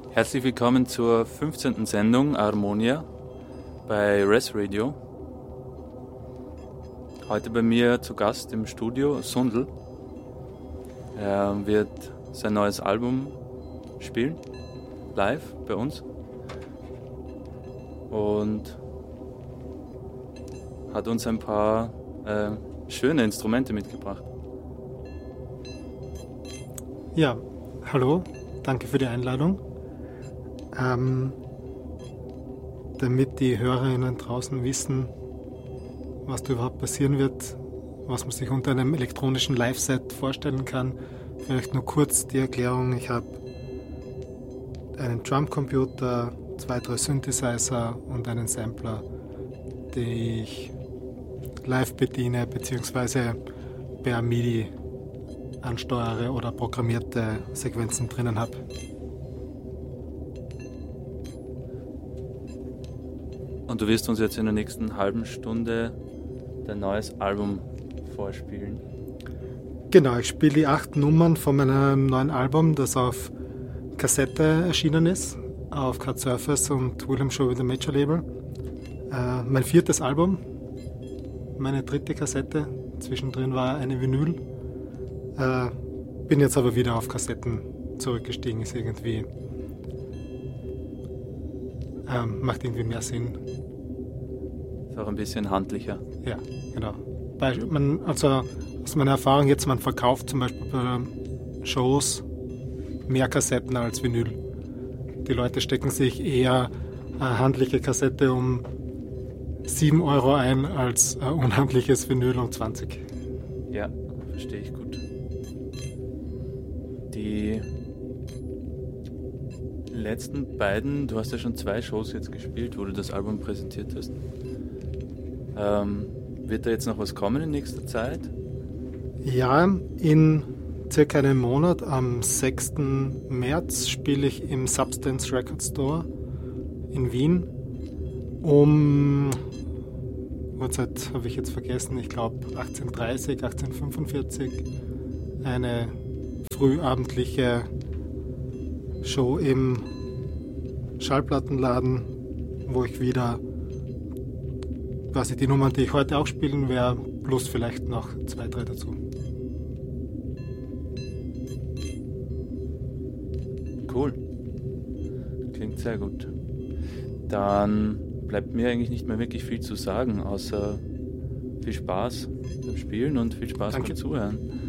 Herzlich willkommen zur 15. Sendung Harmonia bei Res Radio. Heute bei mir zu Gast im Studio Sundl. Er wird sein neues Album spielen, live bei uns. Und hat uns ein paar schöne Instrumente mitgebracht. Ja, hallo, danke für die Einladung. Damit die Hörerinnen draußen wissen, was da überhaupt passieren wird, was man sich unter einem elektronischen Live-Set vorstellen kann, vielleicht nur kurz die Erklärung. Ich habe einen Drumcomputer, 2-3 Synthesizer und einen Sampler, den ich live bediene bzw. per MIDI ansteuere oder programmierte Sequenzen drinnen habe. Und du wirst uns jetzt in der nächsten halben Stunde dein neues Album vorspielen. Genau, ich spiele die 8 Nummern von meinem neuen Album, das auf Kassette erschienen ist, auf Cut Surface und William Show with the Major Label. Mein 4. Album, meine 3. Kassette, zwischendrin war eine Vinyl. Bin jetzt aber wieder auf Kassetten zurückgestiegen, ist irgendwie macht irgendwie mehr Sinn. Ist auch ein bisschen handlicher. Ja, genau. Also aus meiner Erfahrung jetzt, man verkauft zum Beispiel bei Shows mehr Kassetten als Vinyl. Die Leute stecken sich eher eine handliche Kassette um 7 Euro ein als ein unhandliches Vinyl um 20. Ja, verstehe ich gut. Die letzten beiden, du hast ja schon 2 Shows jetzt gespielt, wo du das Album präsentiert hast. Wird da jetzt noch was kommen in nächster Zeit? Ja, in circa einem Monat, am 6. März, spiele ich im Substance Record Store in Wien Uhrzeit habe ich jetzt vergessen, ich glaube 18:30, 18:45, eine frühabendliche Show im Schallplattenladen, wo ich wieder quasi die Nummern, die ich heute auch spielen werde, plus vielleicht noch 2, 3 dazu. Cool. Klingt sehr gut. Dann bleibt mir eigentlich nicht mehr wirklich viel zu sagen, außer viel Spaß beim Spielen und viel Spaß beim Zuhören.